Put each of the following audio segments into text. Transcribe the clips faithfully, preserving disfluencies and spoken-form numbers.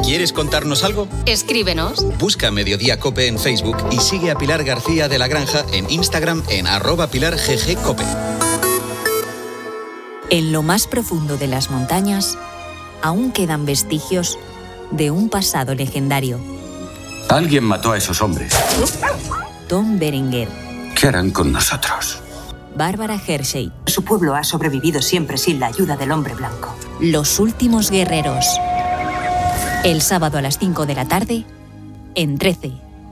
¿Quieres contarnos algo? Escríbenos. Busca Mediodía Cope en Facebook y sigue a Pilar García de la Granja en Instagram en arroba Pilar G G Cope. En lo más profundo de las montañas, aún quedan vestigios de un pasado legendario. Alguien mató a esos hombres. Tom Berenger. ¿Qué harán con nosotros? Bárbara Hershey. Su pueblo ha sobrevivido siempre sin la ayuda del hombre blanco. Los últimos guerreros. El sábado a las cinco de la tarde, en trece.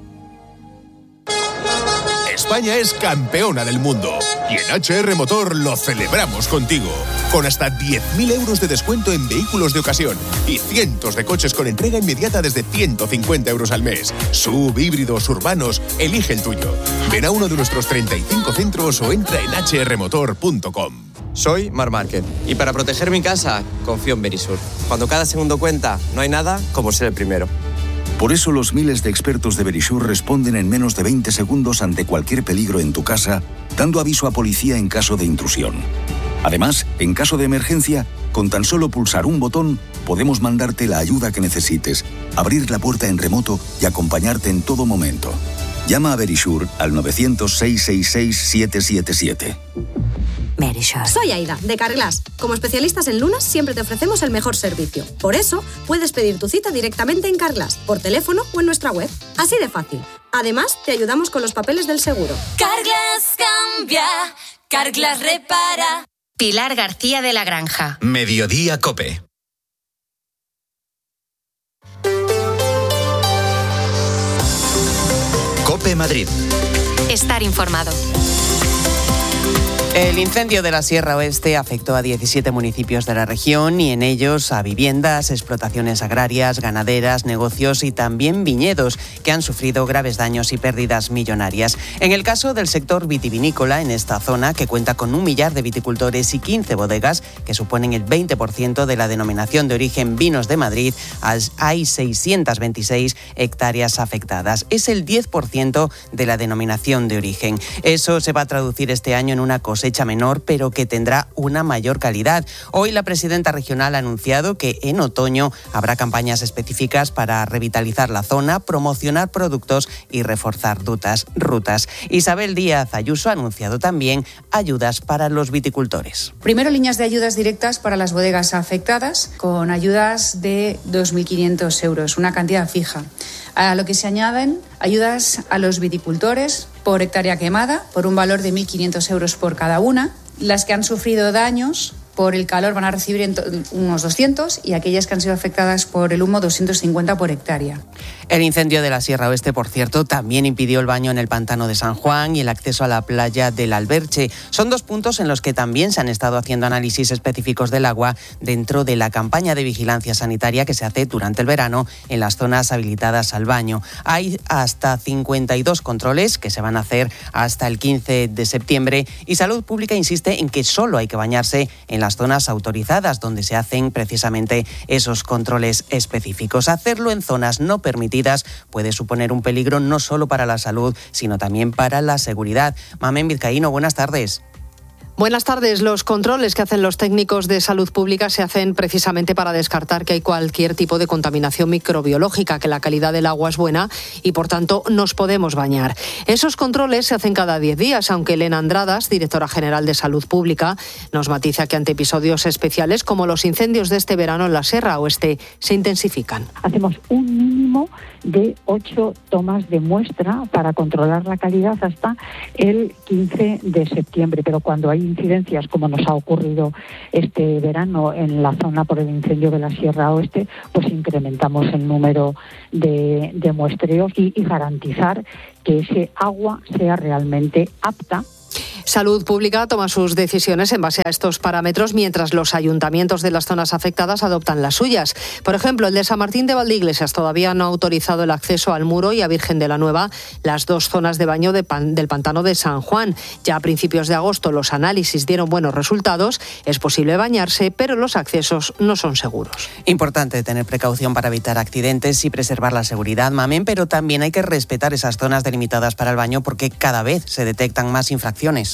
España es campeona del mundo y en H R Motor lo celebramos contigo. Con hasta diez mil euros de descuento en vehículos de ocasión y cientos de coches con entrega inmediata desde ciento cincuenta euros al mes. Sub, híbridos, urbanos, elige el tuyo. Ven a uno de nuestros treinta y cinco centros o entra en h r motor punto com. Soy Mar Márquez y para proteger mi casa confío en Verisur. Cuando cada segundo cuenta, no hay nada como ser el primero. Por eso los miles de expertos de Verisur responden en menos de veinte segundos ante cualquier peligro en tu casa, dando aviso a policía en caso de intrusión. Además, en caso de emergencia, con tan solo pulsar un botón, podemos mandarte la ayuda que necesites, abrir la puerta en remoto y acompañarte en todo momento. Llama a Verisur al nueve cero cero, seis seis seis, siete siete siete. Verisur. Soy Aida, de Carglass. Como especialistas en lunas, siempre te ofrecemos el mejor servicio. Por eso, puedes pedir tu cita directamente en Carglass, por teléfono o en nuestra web. Así de fácil. Además, te ayudamos con los papeles del seguro. Carglass cambia, Carglass repara. Pilar García de la Granja. Mediodía Cope. Cope Madrid. Estar informado. El incendio de la Sierra Oeste afectó a diecisiete municipios de la región y en ellos a viviendas, explotaciones agrarias, ganaderas, negocios y también viñedos que han sufrido graves daños y pérdidas millonarias. En el caso del sector vitivinícola, en esta zona, que cuenta con un millar de viticultores y quince bodegas, que suponen el veinte por ciento de la denominación de origen Vinos de Madrid, hay seiscientas veintiséis hectáreas afectadas. Es el diez por ciento de la denominación de origen. Eso se va a traducir este año en una cosecha menor, pero que tendrá una mayor calidad. Hoy la presidenta regional ha anunciado que en otoño habrá campañas específicas para revitalizar la zona, promocionar productos y reforzar rutas. rutas. Isabel Díaz Ayuso ha anunciado también ayudas para los viticultores. Primero, líneas de ayudas directas para las bodegas afectadas, con ayudas de dos mil quinientos euros, una cantidad fija. A lo que se añaden ayudas a los viticultores por hectárea quemada, por un valor de mil quinientos euros por cada una. Las que han sufrido daños por el calor van a recibir unos doscientos y aquellas que han sido afectadas por el humo doscientos cincuenta por hectárea. El incendio de la Sierra Oeste, por cierto, también impidió el baño en el pantano de San Juan y el acceso a la playa del Alberche. Son dos puntos en los que también se han estado haciendo análisis específicos del agua dentro de la campaña de vigilancia sanitaria que se hace durante el verano en las zonas habilitadas al baño. Hay hasta cincuenta y dos controles que se van a hacer hasta el quince de septiembre y Salud Pública insiste en que solo hay que bañarse en las zonas autorizadas donde se hacen precisamente esos controles específicos. Hacerlo en zonas no permitidas puede suponer un peligro no solo para la salud, sino también para la seguridad. Mamen Vizcaíno, buenas tardes. Buenas tardes. Los controles que hacen los técnicos de salud pública se hacen precisamente para descartar que hay cualquier tipo de contaminación microbiológica, que la calidad del agua es buena y, por tanto, nos podemos bañar. Esos controles se hacen cada diez días, aunque Elena Andradas, directora general de Salud Pública, nos matiza que ante episodios especiales como los incendios de este verano en la Sierra Oeste se intensifican. Hacemos un mínimo de ocho tomas de muestra para controlar la calidad hasta el quince de septiembre, pero cuando hay incidencias como nos ha ocurrido este verano en la zona por el incendio de la Sierra Oeste, pues incrementamos el número de, de muestreos y, y garantizar que ese agua sea realmente apta. Salud Pública toma sus decisiones en base a estos parámetros, mientras los ayuntamientos de las zonas afectadas adoptan las suyas. Por ejemplo, el de San Martín de Valdeiglesias todavía no ha autorizado el acceso al Muro y a Virgen de la Nueva, las dos zonas de baño de pan, del pantano de San Juan. Ya a principios de agosto los análisis dieron buenos resultados. Es posible bañarse, pero los accesos no son seguros. Importante tener precaución para evitar accidentes y preservar la seguridad, Mamen, pero también hay que respetar esas zonas delimitadas para el baño porque cada vez se detectan más infracciones.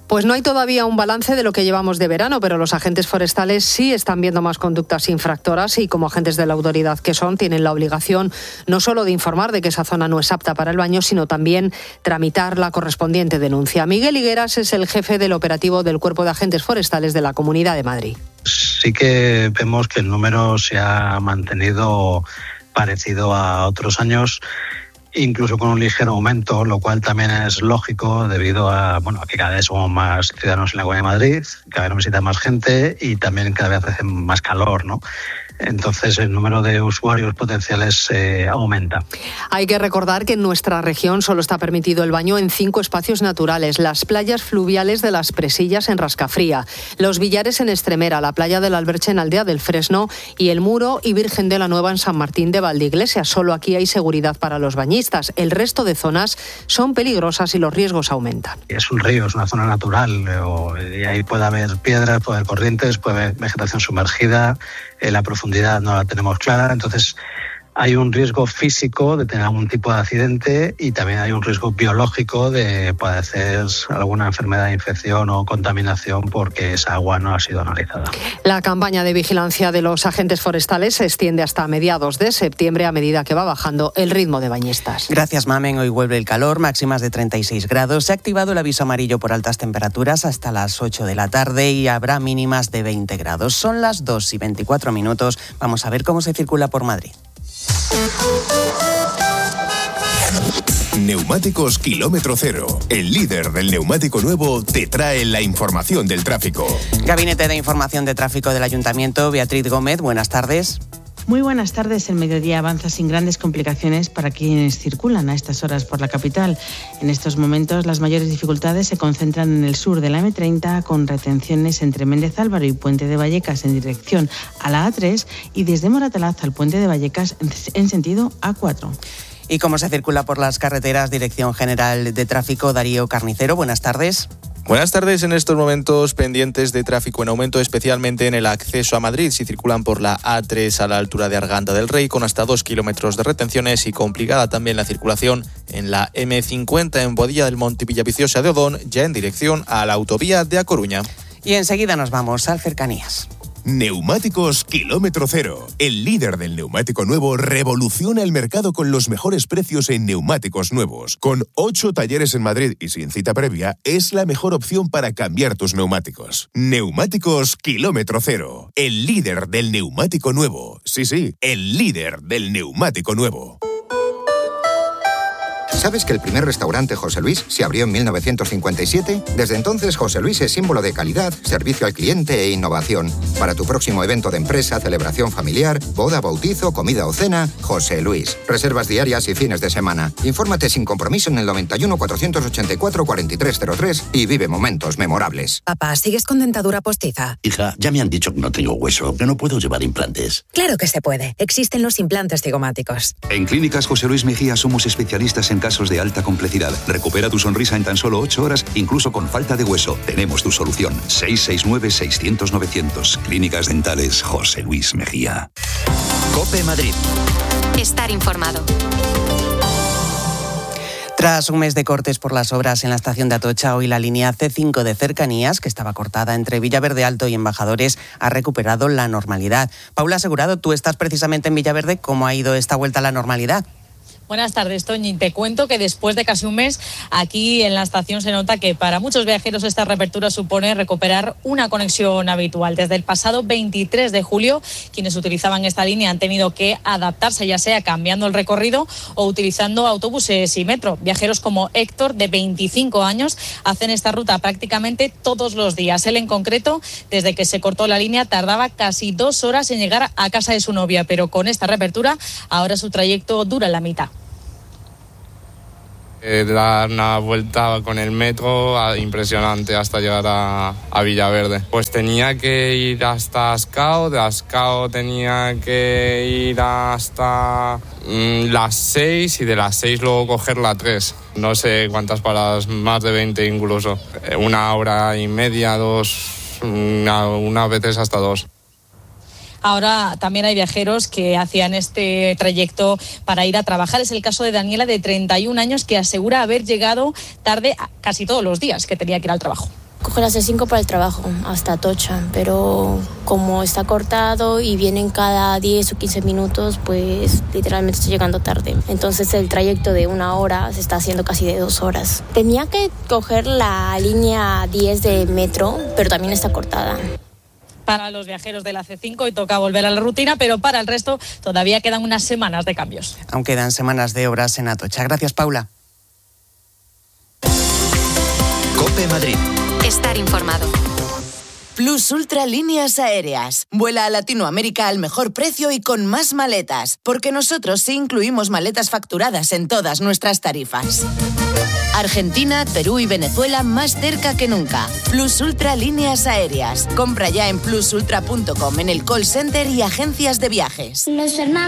Pues no hay todavía un balance de lo que llevamos de verano, pero los agentes forestales sí están viendo más conductas infractoras y, como agentes de la autoridad que son, tienen la obligación no solo de informar de que esa zona no es apta para el baño, sino también tramitar la correspondiente denuncia. Miguel Higueras es el jefe del operativo del Cuerpo de Agentes Forestales de la Comunidad de Madrid. Sí que vemos que el número se ha mantenido parecido a otros años, incluso con un ligero aumento, lo cual también es lógico debido a, bueno, a que cada vez somos más ciudadanos en la Comunidad de Madrid, cada vez nos visita más gente y también cada vez hace más calor, ¿no? Entonces el número de usuarios potenciales eh, aumenta. Hay que recordar que en nuestra región solo está permitido el baño en cinco espacios naturales: las playas fluviales de Las Presillas en Rascafría, los Villares en Estremera, la playa del Alberche en Aldea del Fresno y el Muro y Virgen de la Nueva en San Martín de Valdeiglesias. Solo aquí hay seguridad para los bañistas. El resto de zonas son peligrosas y los riesgos aumentan. Es un río, es una zona natural, y ahí puede haber piedras, puede haber corrientes, puede haber vegetación sumergida. La profundidad no la tenemos clara, entonces hay un riesgo físico de tener algún tipo de accidente y también hay un riesgo biológico de padecer alguna enfermedad de infección o contaminación porque esa agua no ha sido analizada. La campaña de vigilancia de los agentes forestales se extiende hasta mediados de septiembre a medida que va bajando el ritmo de bañistas. Gracias, Mamen. Hoy vuelve el calor, máximas de treinta y seis grados. Se ha activado el aviso amarillo por altas temperaturas hasta las ocho de la tarde y habrá mínimas de veinte grados. Son las dos y veinticuatro minutos. Vamos a ver cómo se circula por Madrid. Neumáticos Kilómetro Cero, el líder del neumático nuevo, te trae la información del tráfico. Gabinete de Información de Tráfico del Ayuntamiento, Beatriz Gómez, buenas tardes. Muy buenas tardes. El mediodía avanza sin grandes complicaciones para quienes circulan a estas horas por la capital. En estos momentos las mayores dificultades se concentran en el sur de la eme treinta, con retenciones entre Méndez Álvaro y Puente de Vallecas en dirección a la a tres y desde Moratalaz al Puente de Vallecas en sentido a cuatro. ¿Y cómo se circula por las carreteras? Dirección General de Tráfico, Darío Carnicero, buenas tardes. Buenas tardes. En estos momentos pendientes de tráfico en aumento, especialmente en el acceso a Madrid. Si circulan por la a tres a la altura de Arganda del Rey, con hasta dos kilómetros de retenciones, y complicada también la circulación en la eme cincuenta en Boadilla del Monte y Villaviciosa de Odón, ya en dirección a la autovía de A Coruña. Y enseguida nos vamos al Cercanías. Neumáticos Kilómetro Cero. El líder del neumático nuevo revoluciona el mercado con los mejores precios en neumáticos nuevos. Con ocho talleres en Madrid y sin cita previa, es la mejor opción para cambiar tus neumáticos. Neumáticos Kilómetro Cero. El líder del neumático nuevo. Sí, sí, el líder del neumático nuevo. ¿Sabes que el primer restaurante José Luis se abrió en mil novecientos cincuenta y siete? Desde entonces, José Luis es símbolo de calidad, servicio al cliente e innovación. Para tu próximo evento de empresa, celebración familiar, boda, bautizo, comida o cena, José Luis. Reservas diarias y fines de semana. Infórmate sin compromiso en el noventa y uno, cuatrocientos ochenta y cuatro, cuarenta y tres cero tres y vive momentos memorables. Papá, ¿sigues con dentadura postiza? Hija, ya me han dicho que no tengo hueso, que no puedo llevar implantes. Claro que se puede. Existen los implantes cigomáticos. En Clínicas José Luis Mejía somos especialistas en casos de alta complejidad. Recupera tu sonrisa en tan solo ocho horas, incluso con falta de hueso. Tenemos tu solución. seis seis nueve, seiscientos, novecientos. Clínicas Dentales José Luis Mejía. COPE Madrid. Estar informado. Tras un mes de cortes por las obras en la estación de Atocha, hoy la línea ce cinco de Cercanías, que estaba cortada entre Villaverde Alto y Embajadores, ha recuperado la normalidad. Paula Asegurado, tú estás precisamente en Villaverde. ¿Cómo ha ido esta vuelta a la normalidad? Buenas tardes, Toñi. Te cuento que después de casi un mes, aquí en la estación se nota que para muchos viajeros esta reapertura supone recuperar una conexión habitual. Desde el pasado veintitrés de julio, quienes utilizaban esta línea han tenido que adaptarse, ya sea cambiando el recorrido o utilizando autobuses y metro. Viajeros como Héctor, de veinticinco años, hacen esta ruta prácticamente todos los días. Él, en concreto, desde que se cortó la línea, tardaba casi dos horas en llegar a casa de su novia, pero con esta reapertura, ahora su trayecto dura la mitad. Eh, dar una vuelta con el metro impresionante hasta llegar a, a Villaverde. Pues tenía que ir hasta Ascao, de Ascao tenía que ir hasta mm, las seis y de las seis luego coger la tres. No sé cuántas paradas, más de veinte incluso. Una hora y media, dos, una, unas veces hasta dos. Ahora también hay viajeros que hacían este trayecto para ir a trabajar. Es el caso de Daniela, de treinta y un años, que asegura haber llegado tarde casi todos los días que tenía que ir al trabajo. cojo la C cinco para el trabajo, hasta Atocha, pero como está cortado y vienen cada diez o quince minutos, pues literalmente estoy llegando tarde. Entonces el trayecto de una hora se está haciendo casi de dos horas. Tenía que coger la línea diez de metro, pero también está cortada. Para los viajeros de la C cinco y toca volver a la rutina, pero para el resto todavía quedan unas semanas de cambios. Aún quedan semanas de obras en Atocha. Gracias, Paula. COPE Madrid. Estar informado. Plus Ultra Líneas Aéreas. Vuela a Latinoamérica al mejor precio y con más maletas, porque nosotros sí incluimos maletas facturadas en todas nuestras tarifas. Argentina, Perú y Venezuela más cerca que nunca. Plus Ultra Líneas Aéreas. Compra ya en plus ultra punto com, en el call center y agencias de viajes. Los hermanos